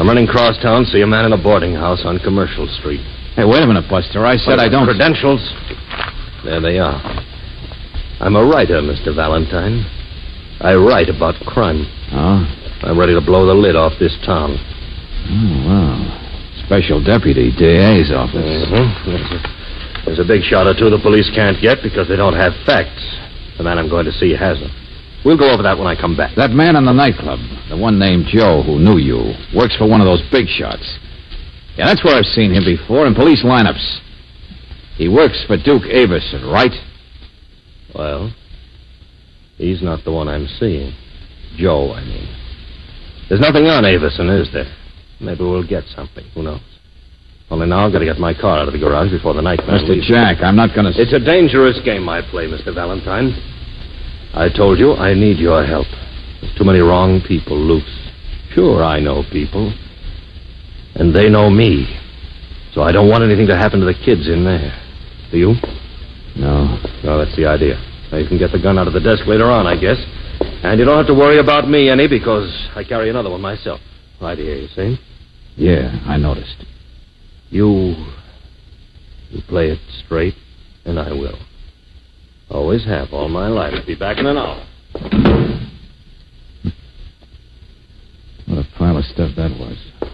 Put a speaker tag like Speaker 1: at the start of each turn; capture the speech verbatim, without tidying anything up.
Speaker 1: I'm running cross town, see a man in a boarding house on Commercial Street.
Speaker 2: Hey, wait a minute, Buster. I said
Speaker 1: What,
Speaker 2: I don't...
Speaker 1: Credentials? There they are. I'm a writer, Mister Valentine. I write about crime.
Speaker 2: Oh?
Speaker 1: I'm ready to blow the lid off this town.
Speaker 2: Oh, wow. Special Deputy, D A's office.
Speaker 1: Mm-hmm. There's, a, there's a big shot or two the police can't get because they don't have facts. The man I'm going to see has them. We'll go over that when I come back.
Speaker 2: That man in the nightclub, the one named Joe who knew you, works for one of those big shots. Yeah, that's where I've seen him before, in police lineups. He works for Duke Avison, right?
Speaker 1: Well, he's not the one I'm seeing. Joe, I mean. There's nothing on Avison, is there? Maybe we'll get something. Who knows? Only now I've got to get my car out of the garage before the night man
Speaker 2: Mister
Speaker 1: leaves.
Speaker 2: Jack, I'm not going to...
Speaker 1: It's a dangerous game I play, Mister Valentine. I told you I need your help. There's too many wrong people loose. Sure, I know people. And they know me. So I don't want anything to happen to the kids in there. Do you?
Speaker 2: No.
Speaker 1: No, that's the idea. Now you can get the gun out of the desk later on, I guess. And you don't have to worry about me any because I carry another one myself. Right here, you see?
Speaker 2: Yeah, I noticed.
Speaker 1: You... You play it straight, and I will. Always have all my life. Be back in an hour.
Speaker 2: What a pile of stuff that was.